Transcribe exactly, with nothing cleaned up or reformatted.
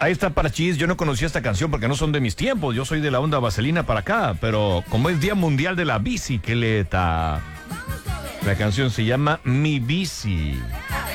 Ahí está Parchís. Yo no conocía esta canción porque no son de mis tiempos. Yo soy de la onda vaselina para acá. Pero como es Día Mundial de la Bicicleta, la canción se llama Mi Bici.